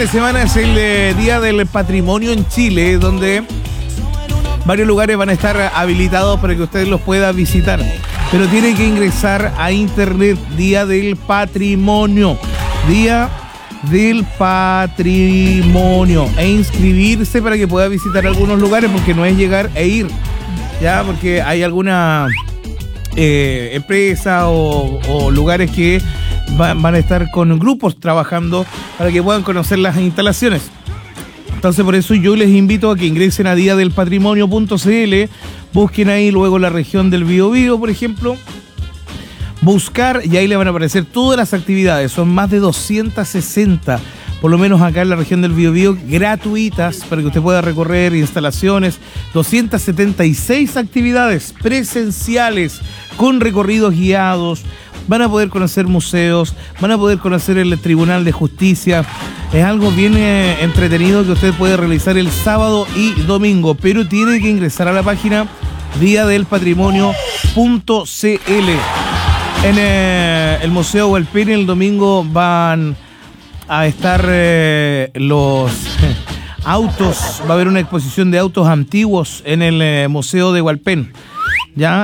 de semana es el Día del Patrimonio en Chile, donde varios lugares van a estar habilitados para que usted los pueda visitar. Pero tiene que ingresar a internet, Día del Patrimonio. Día del Patrimonio. E inscribirse para que pueda visitar algunos lugares, porque no es llegar e ir. Ya, porque hay alguna empresa o lugares que van a estar con grupos trabajando para que puedan conocer las instalaciones. Entonces por eso yo les invito a que ingresen a diadelpatrimonio.cl, busquen ahí luego la región del Biobío, por ejemplo, buscar, y ahí le van a aparecer todas las actividades. Son más de 260, por lo menos acá en la región del Biobío, gratuitas para que usted pueda recorrer instalaciones. 276 actividades presenciales con recorridos guiados. Van a poder conocer museos, van a poder conocer el Tribunal de Justicia. Es algo bien entretenido que usted puede realizar el sábado y domingo, pero tiene que ingresar a la página diadelpatrimonio.cl. En el Museo Hualpén el domingo van a estar los autos, va a haber una exposición de autos antiguos en el Museo de Hualpén. ¿Ya?